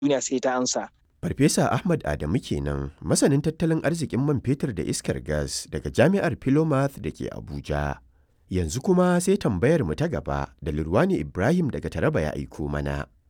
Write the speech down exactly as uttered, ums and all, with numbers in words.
duniya sai ta amsa. Farfesa Ahmad Adamu kenan, masanin tattalin arzikin man fetur da iskar gas daga Jami'ar Philomath da ke Abuja. Yanzu kuma sai tambayar mu ta gaba da Lurwani Ibrahim daga Taraba ya aiko mana.